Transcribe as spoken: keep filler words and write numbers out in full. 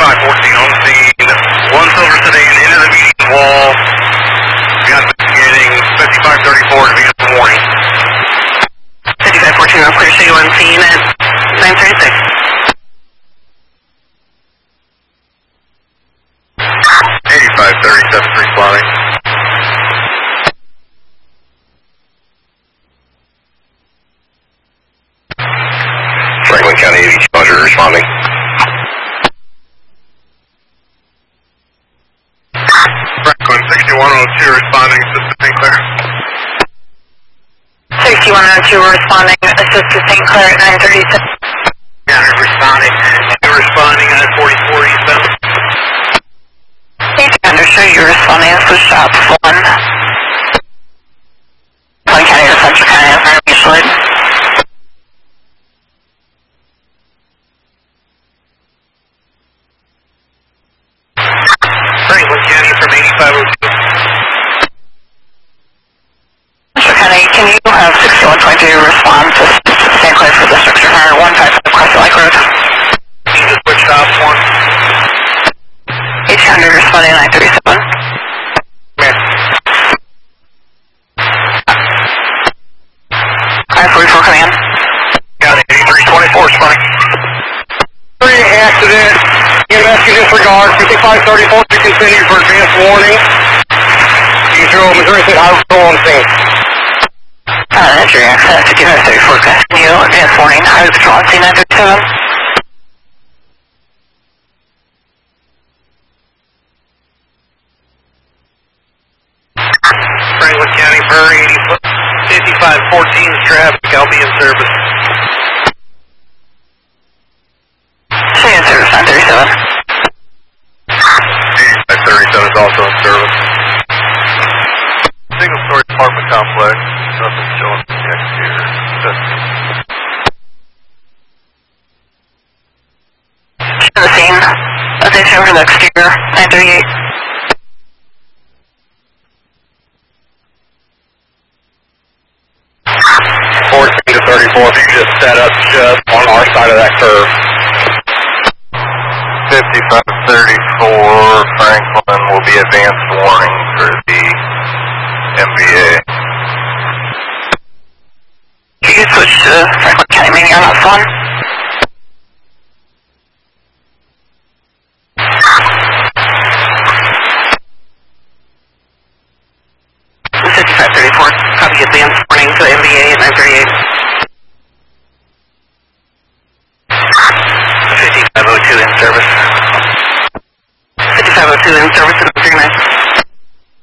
fifty-five fourteen on scene. One silver sedan into the median wall. We got investigating fifty-five thirty-four to be in the morning. fifty-five fourteen on clear, show you on scene at nine thirty-six. eighty-five thirty-seven responding. Franklin County eighty-two hundred responding. Franklin sixty-one oh two responding, assist to Saint Clair. sixty-one oh two responding, assist to Saint Clair at nine thirty-six. Yeah, responding. You're responding at forty-four eastbound. eighty-two hundred, show you responding to shops one. Franklin County or Central County in front of you, Floyd. Franklin County from eighty-five oh two. Central County, can you have sixty-one twenty-two respond to Saint Clair for the structure hire one five five Crescent Lake Road? You just switched off one. eighteen hundred responding nine thirty-seven. Yeah. I forty-four coming in. County eighty-three twenty-four responding. Three accident. E M S can disregard. fifty-five thirty-four to continue for advanced warning. Usual Missouri State Highway Patrol on scene. Uh, entry access to give us thirty-four continue. Advanced warning. Highway Patrol on scene nine thirty-seven. Franklin County per eighty, fifty-five fourteen traffic. I'll be in service. Show you in service nine thirty-seven. eighty-five thirty-seven is also in service. Single story apartment complex. Nothing showing from the exterior. Show the scene. Attention over to the exterior nine thirty-eight. fourteen to thirty-four, if you just set up just on our side of that curve. fifty-five thirty-four, Franklin will be advanced warning for the M B A. You can switch to Franklin County, maybe on that phone. fifty-five thirty-four, copy advanced warning to M B A at nine thirty-eight. fifty-five oh two in service. fifty-five oh two in service.